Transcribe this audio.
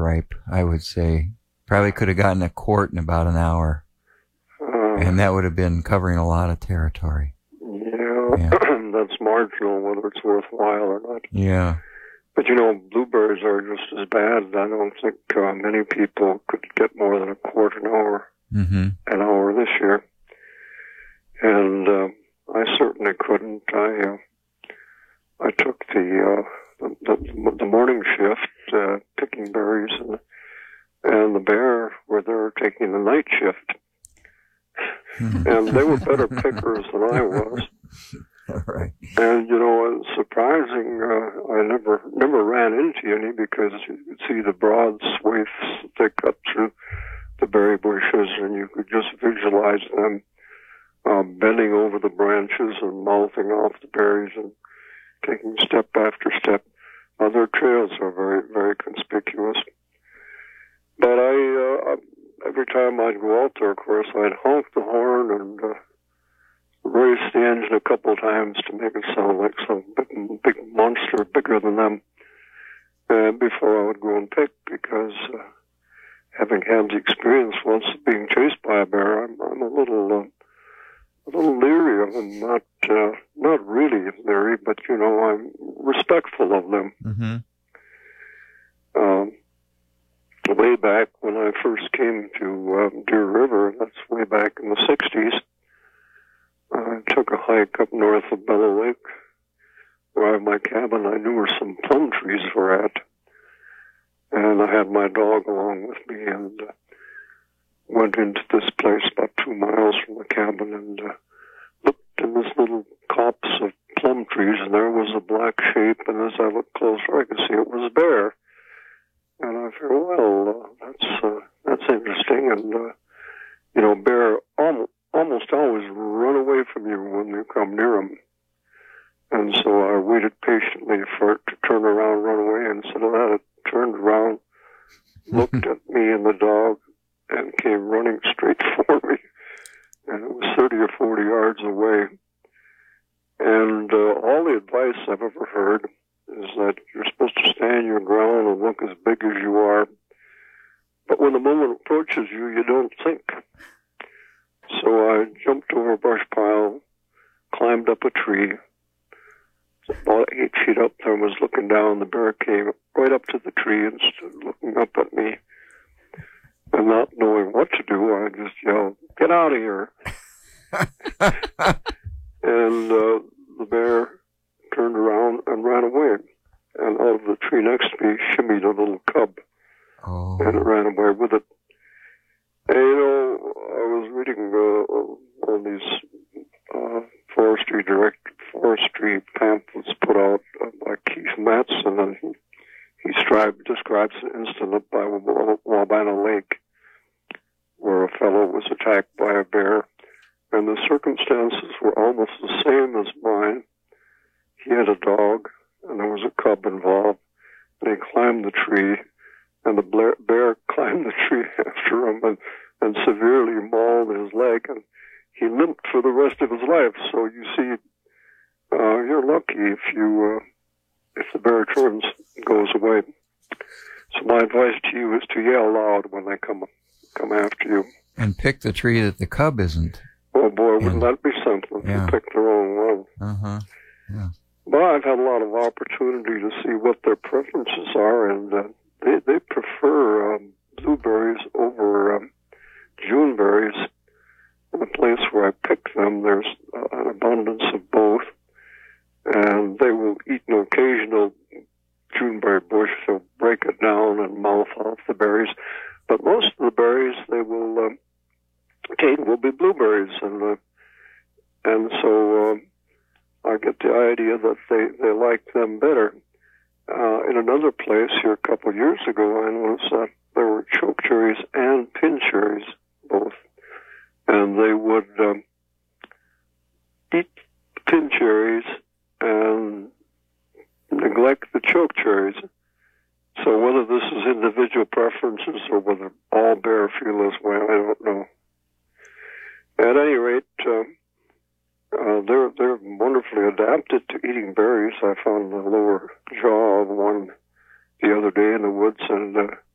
ripe, I would say. Probably could have gotten a quart in about an hour. And that would have been covering a lot of territory. Yeah. That's marginal, whether it's worthwhile or not. Yeah. But, blueberries are just as bad. I don't think many people could get more than a quart an hour this year. And I certainly couldn't. I took the morning shift picking berries, and the bear were there taking the night shift. And they were better pickers than I was. Right. And, it's surprising, I never ran into any because you could see the broad swathes they cut through the berry bushes, and you could just visualize them bending over the branches and mouthing off the berries and taking step after step. Their trails are very, very conspicuous. But every time I'd go out there, of course, I'd honk the horn and race the engine a couple of times to make it sound like some big monster bigger than them before I would go and pick, because having had the experience once of being chased by a bear, I'm a little leery of them. Not really leery, but I'm respectful of them. Mm-hmm. Way back when I first came to Deer River, that's way back in the 60s, I took a hike up north of Bellow Lake, where I have my cabin. I knew where some plum trees were at, and I had my dog along with me, and went into this place about 2 miles from the cabin, and looked in this little copse of plum trees, and there was a black shape, and as I looked closer, I could see it was a bear. And I figured, well, that's interesting. And, bear almost always run away from you when you come near them. And so I waited patiently for it to turn around, run away. And instead of that, it turned around, looked at me and the dog, and came running straight for me. And it was 30 or 40 yards away. And all the advice I've ever heard is that you're supposed to stand your ground and look as big as you are. But when the moment approaches you, you don't think. So I jumped over a brush pile, climbed up a tree, about 8 feet up there, and was looking down. The bear came right up to the tree and stood looking up at me. And not knowing what to do, I just yelled, "Get out of here." And the bear turned around and ran away. And out of the tree next to me shimmied a little cub. Oh. And it ran away with it. And, I was reading all these forestry pamphlets put out by Keith Matson, and he describes an incident up by Wabana Lake where a fellow was attacked by a bear, and the circumstances were almost the same as mine. He had a dog, and there was a cub involved, and he climbed the tree, and the bear climbed the tree after him and severely mauled his leg, and he limped for the rest of his life. So you see, you're lucky if the bear turns and goes away. So my advice to you is to yell loud when they come after you. And pick the tree that the cub isn't. Oh boy, wouldn't that be something? Yeah. To pick the wrong one. Uh-huh. Yeah. But I've had a lot of opportunity to see what their preferences are, and they prefer blueberries over Juneberries. In the place where I picked them, there's an abundance of both, and they will eat an occasional Juneberry bush. They'll break it down and mouth off the berries, but most of the berries they will take will be blueberries, and so I get the idea that they like them better. In another place here a couple of years ago, I noticed that there were choke cherries and pin cherries both, and they would eat pin cherries and neglect the choke cherries. So whether this is individual preferences or whether all bear feel this way, I don't know. At any rate, they're wonderfully adapted to eating berries. I found the lower jaw of one the other day in the woods, and